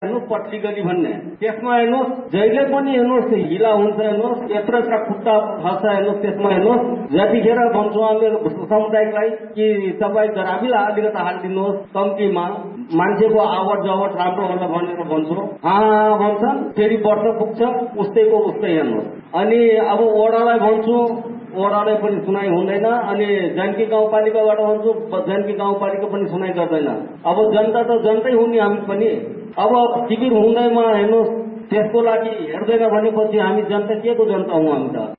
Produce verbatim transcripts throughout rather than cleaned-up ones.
हेर्नुहोस् पटली गली भन्ने त्यसमा हेर्नुहोस् जहिले पनि हेर्नुहोस् हिला हुन्छ हेर्नुहोस् यत्र यत्र खुट्टा फस्छ हेर्नुहोस् त्यसमा हेर्नुहोस् जतिखेर भन्छौँ हामी समुदायलाई कि तपाईँ ग्रामीण अलिकति हालिदिनुहोस् कम्तीमा मान्छेको आवट जावट राम्रो होला भनेर भन्छौँ हा भन्छन् फेरि वर्ष पुग्छ उस्तैको उस्तै हेर्नुहोस् अनि अब वडालाई भन्छु वडालाई पनि सुनाइ हुँदैन अनि जानकी गाउँपालिकाबाट भन्छु जानकी गाउँपालिका पनि सुनाइ गर्दैन अब जनता त जनतै हुने हामी पनि अब शिविर हुँदैमा हेर्नुहोस् त्यसको लागि हेर्दैन भनेपछि हामी जनता के को जनता हौ हामी त।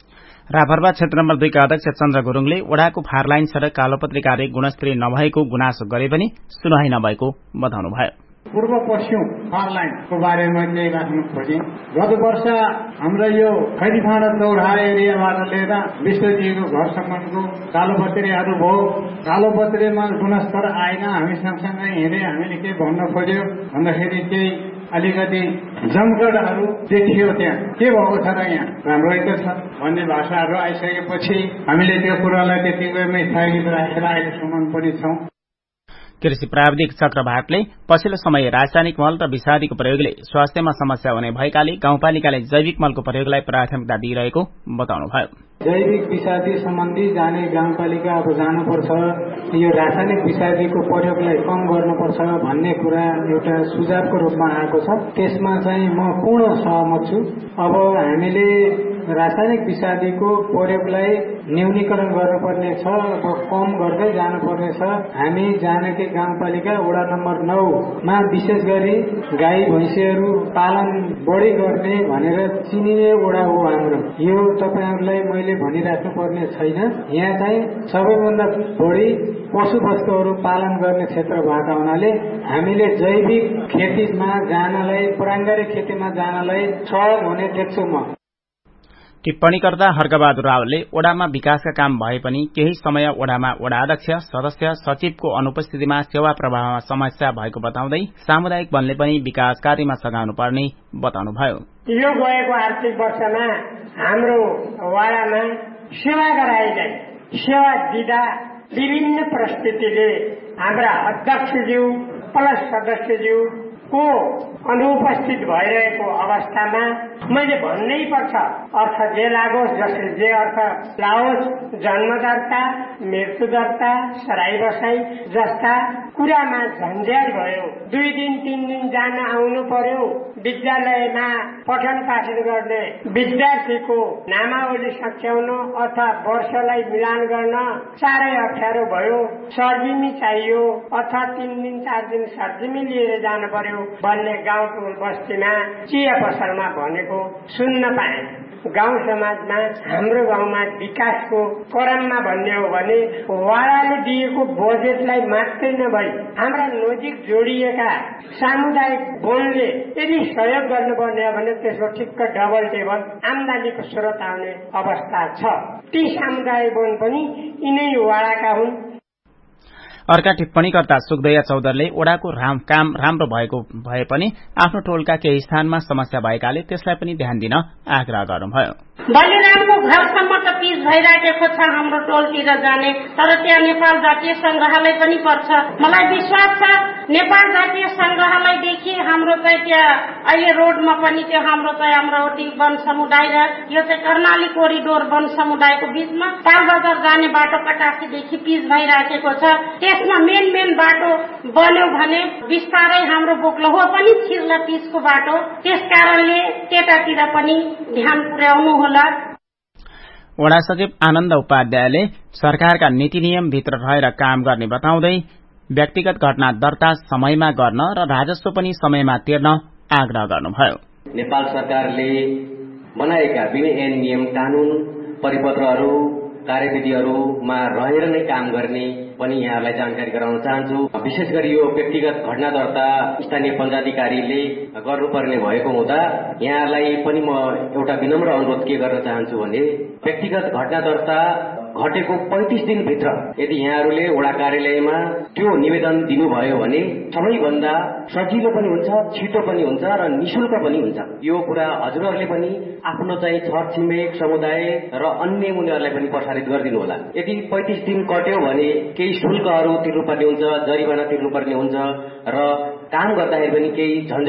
राभरवा क्षेत्र नम्बर दुईका अध्यक्ष चन्द्र गुरुङले वडाको फारलाइन सड़क कालोपत्री कार्य गुणस्तरीय नभएको गुनासो गरे पनि सुनवाई नभएको बताउनुभयो। पूर्व पश्चिम फार लाइनको बारेमा केही राख्नु खोजे। गत वर्ष हाम्रो यो खैरीफाँडा चौराहा एरियाबाट लिएर विश्वजीको घरसम्मको कालोपत्रेहरू भयो। कालोपत्रेमा गुणस्तर आएन, हामी सँगसँगै हिँडे हामीले के भन्न खोज्यो भन्दाखेरि केही अलिकति जमगढहरू देखियो। त्यहाँ के भएको छ र यहाँ राम्रै त छ भन्ने भाषाहरू आइसकेपछि हामीले त्यो कुरालाई त्यतिकैमै स्थगित राखेर अहिलेसम्म पनि छौं। कृषि प्राविधिक चक्रभाटले पछिल्लो समय रासायनिक मल र विषादीको प्रयोगले स्वास्थ्यमा समस्या हुने भएकाले गाउँपालिकाले जैविक मलको प्रयोगलाई प्राथमिकता दिइरहेको बताउनुभयो। जैविक विषादी सम्बन्धी जाने गाउँपालिका अब जानुपर्छ, यो रासायनिक विषादीको प्रयोगलाई कम गर्नुपर्छ भन्ने कुरा एउटा सुझावको रूपमा आएको छ। त्यसमा चाहिँ म पूर्ण सहमत छु। अब हामीले रासायनिक विषादीको प्रयोगलाई न्यूनीकरण गर्नुपर्ने छ, अब कम गर्दै जानुपर्ने छ। हामी जानकी गाउँपालिका वडा नम्बर नौ मा विशेष गरी गाई भैँसीहरू पालन बढी गर्ने भनेर चिनिने वडा हो हाम्रो। यो तपाईहरुलाई मैले भनिराख्नु पर्ने छैन। यहाँ चाहिँ सबैभन्दा बढी पशु वस्तुहरू पालन गर्ने क्षेत्र भएका हुनाले हामीले जैविक खेतीमा जानलाई, प्राङ्गारिक खेतीमा जानलाई सहज हुने देख्छु म। टिप्पणी गर्दा हर्कबहादुर रावलले वडामा विकासका काम भए पनि केही समय वडामा वडा अध्यक्ष, सदस्य, सचिवको अनुपस्थितिमा सेवा प्रवाहमा समस्या भएको बताउँदै सामुदायिक वनले पनि विकास कार्यमा सघाउनु पर्ने बताउनुभयो। यो गएको आर्थिक वर्षमा हाम्रो वडामा सेवा गराइँदै सेवा दिँदा विभिन्न परिस्थितिले हाम्रा अध्यक्षज्यू प्लस सदस्यज्यू को अनुपस्थित भइरहेको अवस्थामा मैले भन्नै पर्छ, अर्थ जे लागोस्, जसले जे अर्थ लाओस्, जन्म दर्ता, मृत्यु दर्ता, सराई बसाई जस्ता कुरामा झन्झट भयो। दुई दिन तीन दिन जान आउनु पर्यो। विद्यालयमा पठन पाठन गर्ने विद्यार्थीको नामावली सच्याउन अथवा वर्षलाई मिलान गर्न साह्रै अप्ठ्यारो भयो। सर्जिमी चाहियो अथवा तीन दिन चार दिन सर्जिमी लिएर जानु पर्यो भन्ने गाउँ टोल बस्तीमा चिया पसलमा भनेको सुन्न पाए। गाउँ समाजमा हाम्रो गाउँमा विकासको क्रममा भन्ने हो भने वडाले दिएको बजेटलाई मात्रै नभई हाम्रा नजिक जोडिएका सामुदायिक वनले यदि सहयोग गर्नुपर्ने हो भने त्यसको ठिक्क डबल टेबल आम्दानीको स्रोत आउने अवस्था छ। ती सामुदायिक वन पनि यिनै वडाका हुन्। अर्का टिप्पणीकर्ता सुखदया चौधरीले वडाको राम, काम राम्रो भएको भए पनि आफ्नो टोलका केही स्थानमा समस्या भएकाले त्यसलाई पनि ध्यान दिन आग्रह गर्नुभयो। बलिरामको घरसम्म त पिच भइराखेको छ हाम्रो टोलतिर जाने, तर त्यहाँ नेपाल जातीय संग्रहालय पनि पर्छ। मलाई विश्वास छ नेपाल जातीय संग्रहालयदेखि हाम्रो चाहिँ त्यहाँ अहिले रोडमा पनि त्यो हाम्रो चाहिँ अमरावती वन समुदाय र यो चाहिँ कर्णाली कोरिडोर वन समुदायको बीचमा तालबजार जाने बाटो कटासीदेखि पिच भइराखेको छ। त्यसमा मेन मेन बाटो बन्यो भने बिस्तारै हाम्रो बोक्लहो पनि छिर्ला पिचको बाटो। त्यस कारणले त्यतातिर पनि ध्यान पुर्याउनु होला। वडा सचिव आनन्द उपाध्यायले सरकारका नीति नियम भित्र रहेर काम गर्ने बताउँदै व्यक्तिगत घटना दर्ता समयमा गर्न र राजस्व पनि समयमा तिर्न आग्रह गर्नुभयो। नेपाल सरकारले बनाएका विनियम नियम कानून परिपत्रहरू कार्यविधिहरूमा रहेर नै काम गर्ने पनि यहाँलाई जानकारी गराउन चाहन्छु। विशेष गरी यो व्यक्तिगत घटना दर्ता स्थानीय पञ्चाधिकारीले गर्नुपर्ने भएको हुँदा यहाँलाई पनि म एउटा विनम्र अनुरोध के गर्न चाहन्छु भने व्यक्तिगत घटना दर्ता घटेको पैंतीस दिनभित्र यदि यहाँहरूले वडा कार्यालयमा त्यो निवेदन दिनुभयो भने सबैभन्दा सजिलो पनि हुन्छ, छिटो पनि हुन्छ र निशुल्क पनि हुन्छ। यो कुरा हजुरहरूले पनि आफ्नो चाहिँ छरछिमेक समुदाय र अन्य उनीहरूलाई पनि प्रसारित गरिदिनु होला। यदि पैंतीस दिन कट्यो भने केही शुल्कहरू तिर्नुपर्ने हुन्छ, जरिवाना तिर्नुपर्ने हुन्छ र काम गर्दाखेरि पनि केही झन्झट